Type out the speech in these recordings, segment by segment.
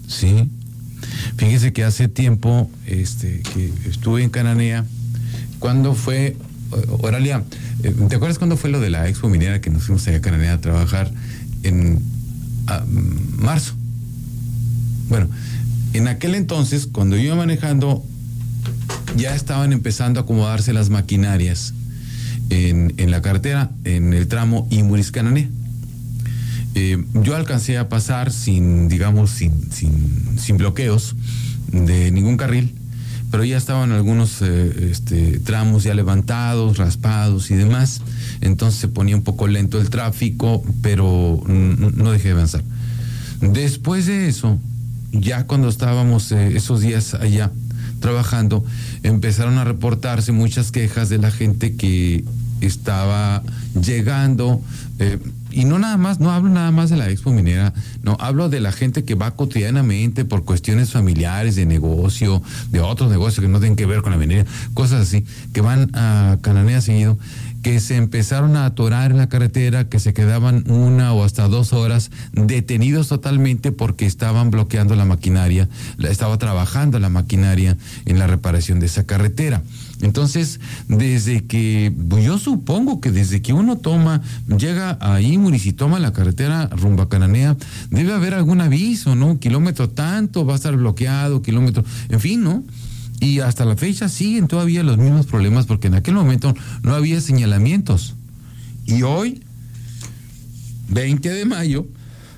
Sí. Fíjese que hace tiempo que estuve en Cananea. ¿Cuándo fue, Oralia? ¿Te acuerdas cuándo fue lo de la Expo Minera que nos fuimos allá a Cananea a trabajar en marzo? Bueno, en aquel entonces, cuando yo iba manejando, ya estaban empezando a acomodarse las maquinarias en la carretera, en el tramo Imuris-Cananea. Yo alcancé a pasar sin bloqueos de ningún carril, pero ya estaban algunos tramos ya levantados, raspados y demás. Entonces se ponía un poco lento el tráfico, pero no dejé de avanzar. Después de eso, ya cuando estábamos esos días allá trabajando, empezaron a reportarse muchas quejas de la gente que estaba llegando, y no hablo nada más de la Expo Minera, no, hablo de la gente que va cotidianamente por cuestiones familiares, de negocio, de otros negocios que no tienen que ver con la minera, cosas así, que van a Cananea seguido, que se empezaron a atorar en la carretera, que se quedaban 1 o hasta 2 horas detenidos totalmente porque estaban bloqueando la maquinaria, estaba trabajando la maquinaria en la reparación de esa carretera. Entonces, yo supongo que desde que uno llega a Imuris y toma la carretera rumbo a Cananea, debe haber algún aviso, ¿no? Kilómetro tanto, va a estar bloqueado, kilómetro, en fin, ¿no? Y hasta la fecha siguen todavía los mismos problemas porque en aquel momento no había señalamientos. Y hoy, 20 de mayo,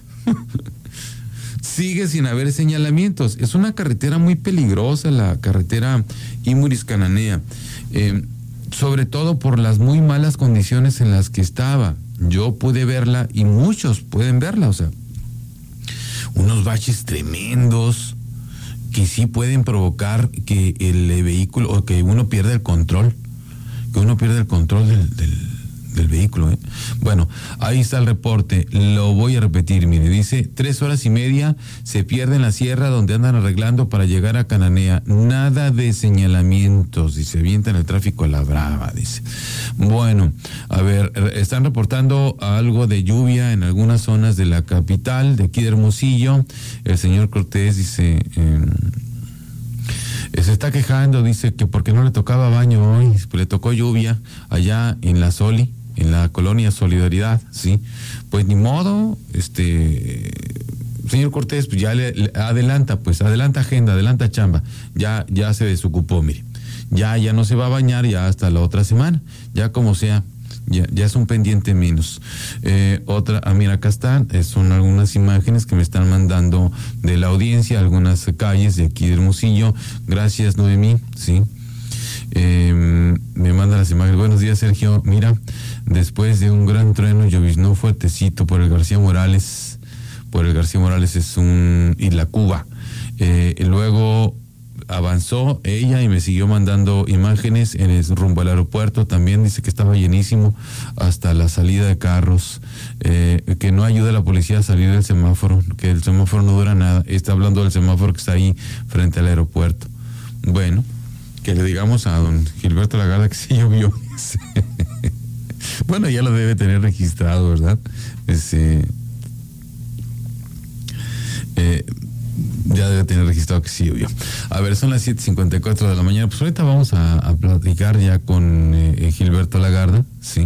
sigue sin haber señalamientos. Es una carretera muy peligrosa, la carretera Imuris-Cananea, sobre todo por las muy malas condiciones en las que estaba. Yo pude verla y muchos pueden verla, o sea, unos baches tremendos que sí pueden provocar que el vehículo, o que uno pierda el control, del vehículo, ¿eh? Bueno, ahí está el reporte, lo voy a repetir, mire, dice, 3 horas y media se pierde en la sierra donde andan arreglando para llegar a Cananea, nada de señalamientos, dice, avientan el tráfico a la brava, dice. Bueno, a ver, están reportando algo de lluvia en algunas zonas de la capital, de aquí de Hermosillo. El señor Cortés dice, se está quejando, dice que porque no le tocaba baño hoy, le tocó lluvia allá en la Soli, en la colonia Solidaridad, ¿sí? Pues ni modo, señor Cortés, pues ya adelanta agenda, adelanta chamba, ya se desocupó, mire, ya no se va a bañar ya hasta la otra semana, ya como sea, ya es un pendiente menos. Mira, acá están, son algunas imágenes que me están mandando de la audiencia, algunas calles de aquí de Hermosillo. Gracias, Noemí, sí. Me manda las imágenes. Buenos días, Sergio. Mira, después de un gran trueno lloviznó fuertecito por el García Morales. Y la Cuba. Luego avanzó ella y me siguió mandando imágenes en el rumbo al aeropuerto. También dice que estaba llenísimo hasta la salida de carros, que no ayuda a la policía a salir del semáforo, que el semáforo no dura nada. Está hablando del semáforo que está ahí frente al aeropuerto. Bueno, que le digamos a don Gilberto Lagarda que sí llovió. Bueno, ya lo debe tener registrado, ¿verdad? Ya debe tener registrado que sí llovió. A ver, son las 7:54 de la mañana. Pues ahorita vamos a platicar ya con Gilberto Lagarda, sí.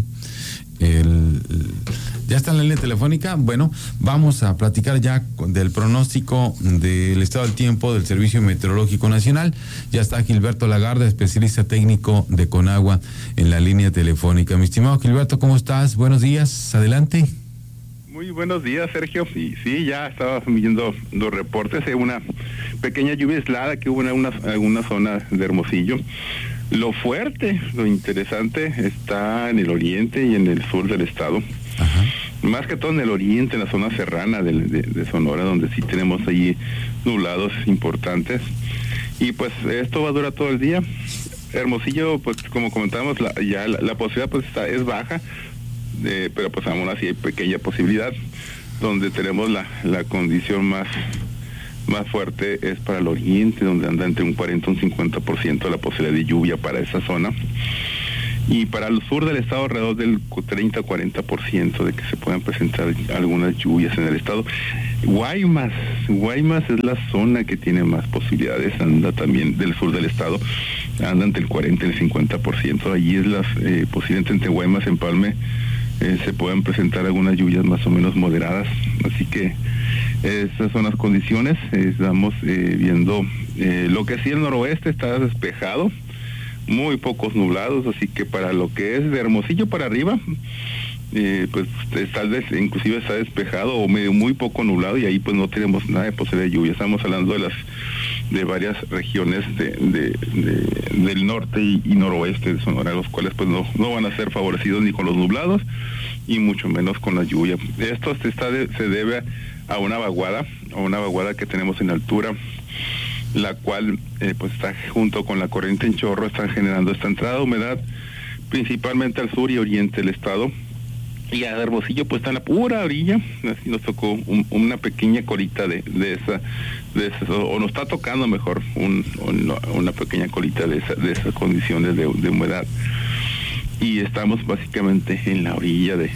Ya está en la línea telefónica. Bueno, vamos a platicar ya del pronóstico del estado del tiempo del Servicio Meteorológico Nacional. Ya está Gilberto Lagarda, especialista técnico de Conagua, en la línea telefónica. Mi estimado Gilberto, ¿cómo estás? Buenos días, adelante. Muy buenos días, Sergio. Sí, ya estaba viendo los reportes de una pequeña lluvia aislada que hubo en alguna zona de Hermosillo. Lo fuerte, lo interesante está en el oriente y en el sur del estado. Ajá. Más que todo en el oriente, en la zona serrana de Sonora, donde sí tenemos ahí nublados importantes. Y pues esto va a durar todo el día. Hermosillo, pues como comentábamos, la posibilidad pues es baja. Pero pues aún así hay pequeña posibilidad. Donde tenemos la condición más fuerte es para el oriente, donde anda entre un 40 y un 50% la posibilidad de lluvia para esa zona. Y para el sur del estado alrededor del 30-40% de que se puedan presentar algunas lluvias en el estado. Guaymas es la zona que tiene más posibilidades, anda también del sur del estado, anda entre el 40 y el 50%. Allí es las posiblemente entre Guaymas, Empalme, se puedan presentar algunas lluvias más o menos moderadas. Así que esas son las condiciones. Estamos viendo lo que sí, el noroeste está despejado, muy pocos nublados, así que para lo que es de Hermosillo para arriba, pues inclusive está despejado o medio muy poco nublado, y ahí pues no tenemos nada de posibilidad de lluvia. Estamos hablando de varias regiones del norte y noroeste de Sonora, los cuales pues no van a ser favorecidos ni con los nublados y mucho menos con la lluvia. Esto se debe a una vaguada que tenemos en altura, la cual pues está junto con la corriente en chorro, están generando esta entrada de humedad principalmente al sur y oriente del estado. Y a Hermosillo pues está en la pura orilla, así nos tocó una pequeña colita de esa, o nos está tocando mejor una pequeña colita de esas condiciones de humedad. Y estamos básicamente en la orilla de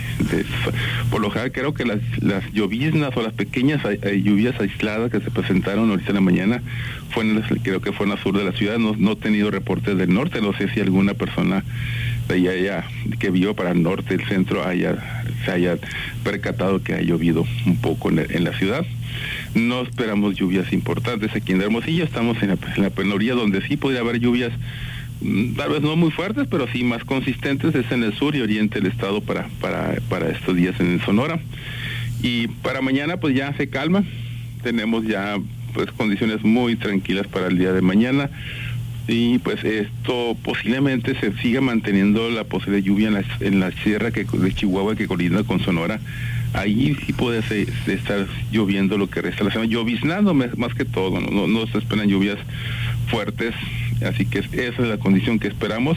por lo general creo que las lloviznas o las pequeñas lluvias aisladas que se presentaron ahorita en la mañana creo que fue en el sur de la ciudad. No he tenido reportes del norte, no sé si alguna persona de allá que vio para el norte, el centro, se haya percatado que ha llovido un poco en la ciudad. No esperamos lluvias importantes aquí en Hermosillo, estamos en la orilla donde sí podría haber lluvias, tal vez no muy fuertes, pero sí más consistentes, es en el sur y oriente del estado para estos días en Sonora. Y para mañana pues ya se calma, tenemos ya pues condiciones muy tranquilas para el día de mañana, y pues esto posiblemente se siga manteniendo la posible lluvia en la sierra de Chihuahua que colinda con Sonora. Ahí sí puede estar lloviendo lo que resta de la semana, lloviznando más que todo, no se esperan lluvias fuertes, así que esa es la condición que esperamos.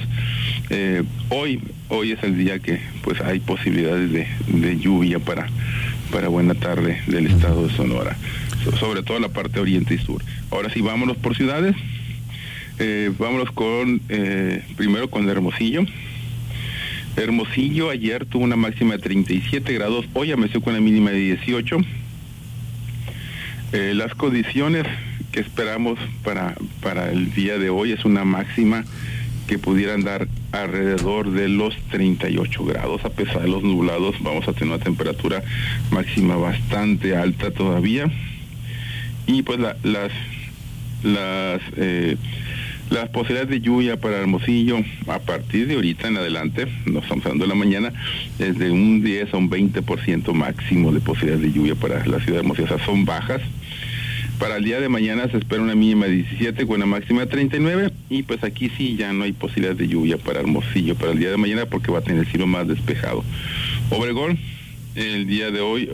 Hoy es el día que pues hay posibilidades de lluvia para buena tarde del estado de Sonora, sobre todo la parte oriente y sur. Ahora sí, vámonos por ciudades. Vámonos primero con Hermosillo. Hermosillo ayer tuvo una máxima de 37 grados, hoy amaneció con una mínima de 18. Las condiciones que esperamos para el día de hoy es una máxima que pudiera andar alrededor de los 38 grados. A pesar de los nublados, vamos a tener una temperatura máxima bastante alta todavía. Y pues las posibilidades de lluvia para Hermosillo a partir de ahorita en adelante, no estamos hablando de la mañana, es de un 10 a un 20% máximo de posibilidades de lluvia para la ciudad de Hermosillo, o sea, son bajas. Para el día de mañana se espera una mínima de 17 con una máxima de 39, y pues aquí sí ya no hay posibilidad de lluvia para Hermosillo para el día de mañana porque va a tener el cielo más despejado. Obregón, el día de hoy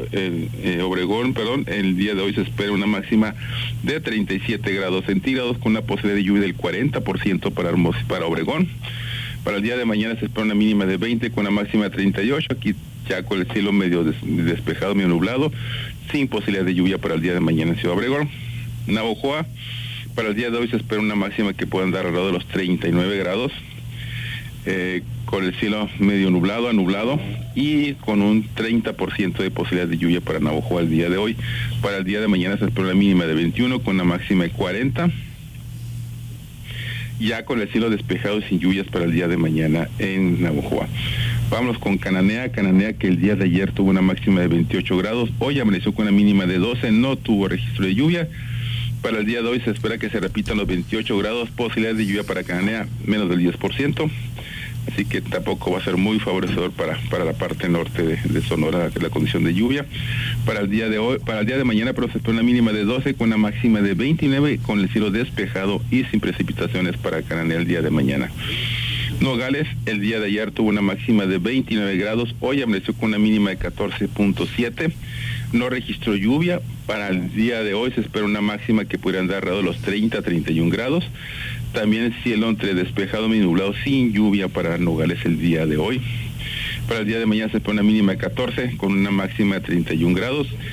se espera una máxima de 37 grados centígrados con una posibilidad de lluvia del 40% para Obregón. Para el día de mañana se espera una mínima de 20 con una máxima de 38, aquí ya con el cielo medio despejado, medio nublado, sin posibilidad de lluvia para el día de mañana en Ciudad Obregón. Navojoa, para el día de hoy se espera una máxima que pueda andar alrededor de los 39 grados, con el cielo medio nublado a nublado y con un 30% de posibilidad de lluvia para Navojoa el día de hoy. Para el día de mañana se espera una mínima de 21 con una máxima de 40, ya con el cielo despejado y sin lluvias para el día de mañana en Navojoa. Vámonos con Cananea que el día de ayer tuvo una máxima de 28 grados, hoy amaneció con una mínima de 12, no tuvo registro de lluvia. Para el día de hoy se espera que se repitan los 28 grados, posibilidad de lluvia para Cananea menos del 10%, así que tampoco va a ser muy favorecedor para la parte norte de Sonora la condición de lluvia. Para el día de mañana, pero se espera una mínima de 12 con una máxima de 29, con el cielo despejado y sin precipitaciones para Cananea el día de mañana. Nogales, el día de ayer tuvo una máxima de 29 grados, hoy amaneció con una mínima de 14.7, no registró lluvia. Para el día de hoy se espera una máxima que pudiera andar alrededor de los 30 a 31 grados. También el cielo entre despejado y nublado sin lluvia para Nogales el día de hoy. Para el día de mañana se espera una mínima de 14 con una máxima de 31 grados.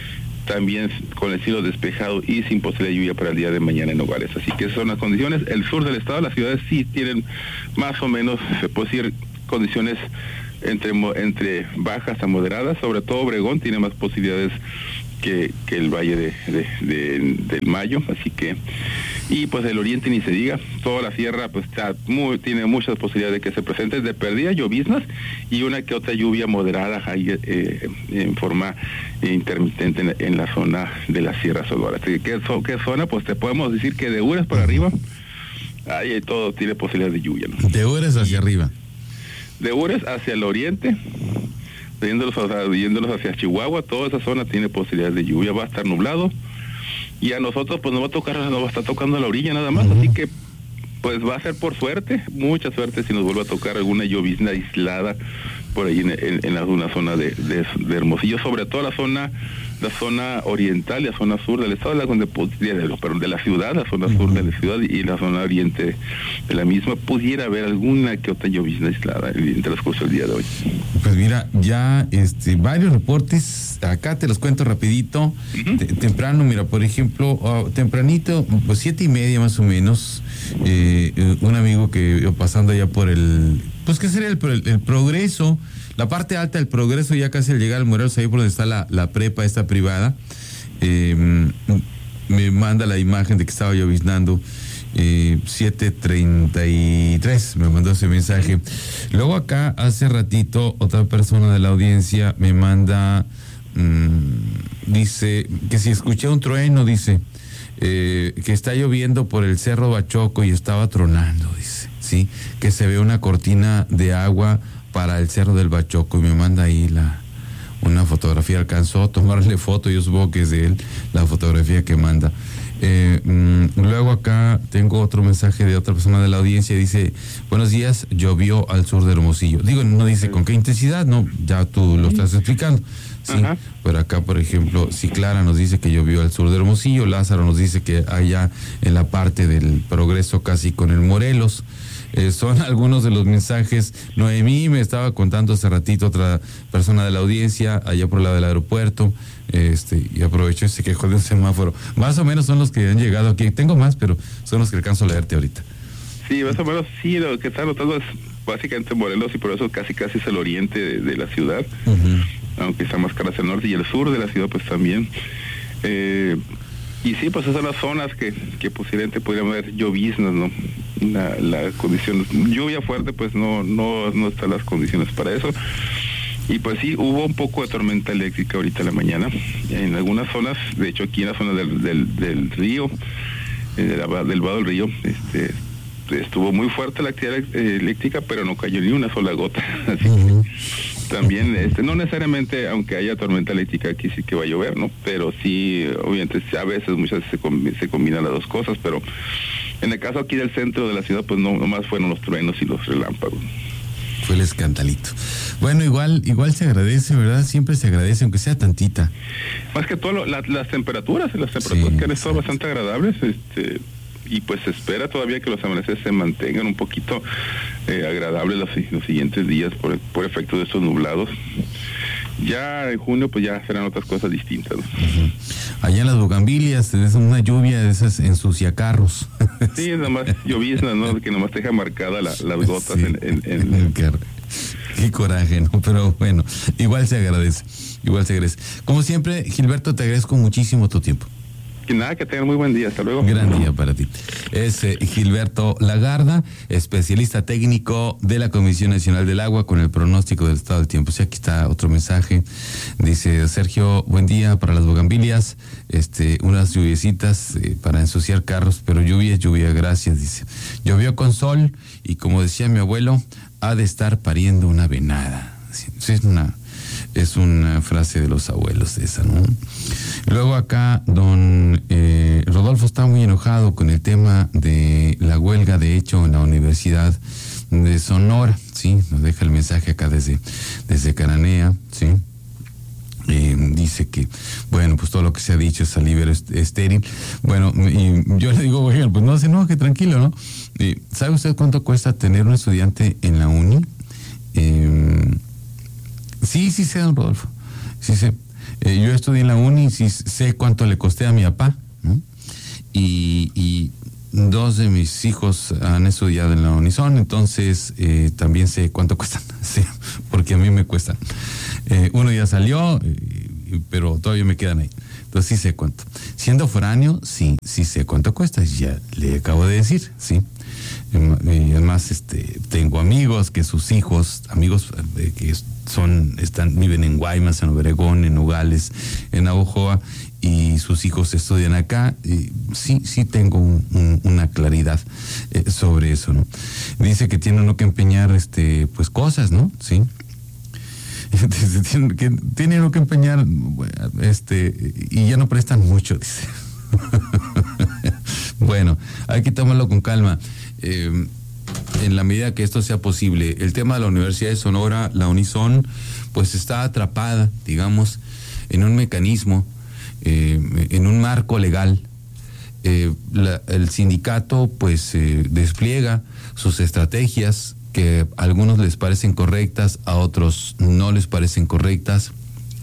también con el cielo despejado y sin posibilidad de lluvia para el día de mañana en Nogales. Así que esas son las condiciones. El sur del estado, las ciudades sí tienen más o menos, se puede decir, condiciones entre bajas a moderadas. Sobre todo Obregón tiene más posibilidades que el Valle del Mayo, así que, y pues el oriente ni se diga, toda la sierra pues tiene muchas posibilidades de que se presente de perdida, lloviznas y una que otra lluvia moderada ahí, en forma intermitente en la zona de la Sierra Sonora. Así que, ¿qué zona? Pues te podemos decir que de Ures para arriba, ahí todo tiene posibilidades de lluvia, ¿no? De Ures hacia arriba. De Ures hacia el oriente, yéndolos hacia Chihuahua, toda esa zona tiene posibilidades de lluvia, va a estar nublado, y a nosotros pues nos va a estar tocando la orilla nada más, así que pues va a ser por suerte, mucha suerte si nos vuelve a tocar alguna llovizna aislada por ahí en alguna zona de Hermosillo, sobre todo la zona oriental y la zona sur del estado, de la ciudad, la zona sur de la ciudad y la zona oriente de la misma, pudiera haber alguna que otra llovizna aislada en el transcurso del día de hoy. Pues mira, ya varios reportes, acá te los cuento rapidito, temprano, mira, por ejemplo, tempranito, pues 7:30 más o menos, un amigo que pasando allá por pues ¿qué sería el Progreso? La parte alta del Progreso, ya casi al llegar al Morelos, ahí por donde está la prepa esta privada, me manda la imagen de que estaba lloviznando, 7:33, me mandó ese mensaje. Luego acá, hace ratito, otra persona de la audiencia me manda, dice, que si escuché un trueno, dice, que está lloviendo por el Cerro Bachoco y estaba tronando, dice, sí, que se ve una cortina de agua para el Cerro del Bachoco, y me manda ahí una fotografía. Alcanzó a tomarle foto, yo supongo que es de él la fotografía que manda. Luego acá tengo otro mensaje de otra persona de la audiencia, dice, buenos días, llovió al sur de Hermosillo. Digo, no dice con qué intensidad, no, ya tú lo estás explicando. Sí, pero acá, por ejemplo, si Clara nos dice que llovió al sur de Hermosillo, Lázaro nos dice que allá en la parte del Progreso, casi con el Morelos. Son algunos de los mensajes. Noemí me estaba contando hace ratito, otra persona de la audiencia, allá por el lado del aeropuerto, y aprovecho se quejó de un semáforo. Más o menos son los que han llegado aquí. Tengo más, pero son los que alcanzo a leerte ahorita. Sí, más o menos, sí, lo que está notando es básicamente Morelos, y por eso casi es el oriente de la ciudad, aunque está más cara hacia el norte, y el sur de la ciudad pues también. Y sí, pues esas son las zonas que posiblemente podrían haber lloviznas, ¿no? La condición, lluvia fuerte, pues no están las condiciones para eso. Y pues sí, hubo un poco de tormenta eléctrica ahorita en la mañana, en algunas zonas, de hecho aquí en la zona del río, del vado del río, estuvo muy fuerte la actividad eléctrica, pero no cayó ni una sola gota, así que también, no necesariamente, aunque haya tormenta eléctrica, aquí sí que va a llover, ¿no? Pero sí, obviamente, a veces, muchas veces se combinan las dos cosas, pero en el caso aquí del centro de la ciudad, pues no, nomás fueron los truenos y los relámpagos. Fue el escandalito. Bueno, igual se agradece, ¿verdad? Siempre se agradece, aunque sea tantita. Más que todo, las temperaturas sí, que han estado bastante agradables, y pues se espera todavía que los amaneceres se mantengan un poquito agradables los siguientes días por efecto de estos nublados. Ya en junio pues ya serán otras cosas distintas, ¿no? Allá en las bugambilias es una lluvia de esas ensuciacarros. Sí, nada más llovizna, ¿no? Que nomás te deja marcada las gotas, sí, en... Qué coraje, ¿no? Pero bueno, igual se agradece. Como siempre, Gilberto, te agradezco muchísimo tu tiempo. Que nada, que tengan muy buen día, hasta luego. Gran día para ti. Es Gilberto Lagarda, especialista técnico de la Comisión Nacional del Agua, con el pronóstico del estado del tiempo. Sí, aquí está otro mensaje. Dice Sergio, buen día para las bugambilias, unas lluviecitas para ensuciar carros, pero lluvia, gracias, dice. Llovió con sol y, como decía mi abuelo, ha de estar pariendo una venada. Sí, es una frase de los abuelos esa, ¿no? Luego acá don Rodolfo está muy enojado con el tema de la huelga, de hecho, en la Universidad de Sonora, sí, nos deja el mensaje acá desde Cananea, sí. Dice que, bueno, pues todo lo que se ha dicho es alivio estéril. Bueno, y yo le digo, oigan, pues no se enoje, tranquilo, ¿no? ¿Sabe usted cuánto cuesta tener un estudiante en la uni? Sí sé, don Rodolfo, sí sé. Yo estudié en la uni, sí sé cuánto le costé a mi papá, ¿no? Y 2 de mis hijos han estudiado en la Unison, entonces también sé cuánto cuestan, sí, porque a mí me cuestan. Uno ya salió, pero todavía me quedan ahí. Entonces sí sé cuánto. Siendo foráneo, sí sé cuánto cuesta, ya le acabo de decir, sí. Y además tengo amigos que sus hijos, que viven en Guaymas, en Obregón, en Nogales, en Navojoa, y sus hijos estudian acá. Sí tengo una claridad sobre eso, ¿no? Dice que tiene uno que empeñar pues cosas, ¿no? Sí. Tiene uno que empeñar y ya no prestan mucho, dice. Bueno, hay que tomarlo con calma. En la medida que esto sea posible, el tema de la Universidad de Sonora, la Unison, pues está atrapada, digamos, en un mecanismo, en un marco legal. El sindicato pues despliega sus estrategias que a algunos les parecen correctas, a otros no les parecen correctas.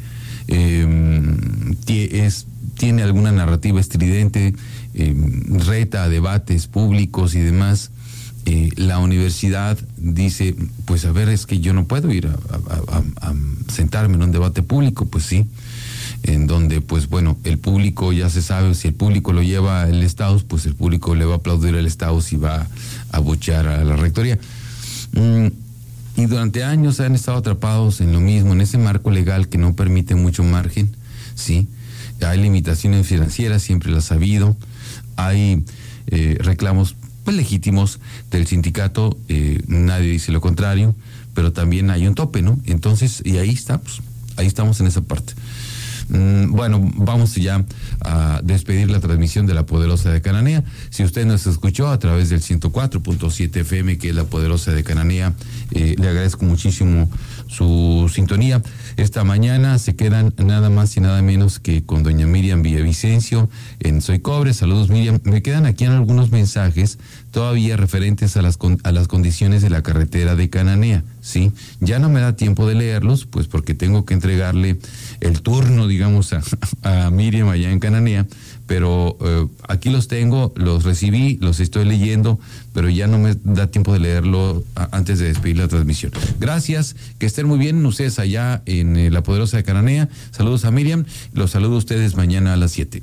Tiene alguna narrativa estridente, reta a debates públicos y demás. La universidad dice, pues a ver, es que yo no puedo ir a sentarme en un debate público, pues sí, en donde pues bueno, el público ya se sabe, si el público lo lleva el Estado, pues el público le va a aplaudir al Estado si va a abuchear a la rectoría. Y durante años han estado atrapados en lo mismo, en ese marco legal que no permite mucho margen, sí. Hay limitaciones financieras, siempre las ha habido. Hay reclamos pues legítimos del sindicato, nadie dice lo contrario, pero también hay un tope, ¿no? Entonces, y ahí estamos en esa parte. Bueno, vamos ya a despedir la transmisión de La Poderosa de Cananea. Si usted nos escuchó a través del 104.7 FM, que es La Poderosa de Cananea, le agradezco muchísimo su sintonía. Esta mañana se quedan nada más y nada menos que con doña Miriam Villavicencio en Soy Cobre. Saludos, Miriam. Me quedan aquí algunos mensajes todavía referentes a las condiciones de la carretera de Cananea, ¿sí? Ya no me da tiempo de leerlos, pues porque tengo que entregarle el turno, digamos, a Miriam allá en Cananea, pero aquí los tengo, los recibí, los estoy leyendo, pero ya no me da tiempo de leerlo antes de despedir la transmisión. Gracias, que estén muy bien ustedes allá en La Poderosa de Cananea. Saludos a Miriam, los saludo a ustedes mañana a las 7.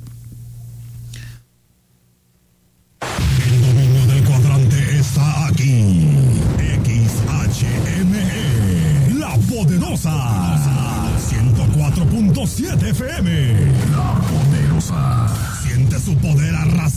El dominio del cuadrante está aquí. XHME, La Poderosa. 104.7 FM. La Poderosa. Siente su poder arrasar.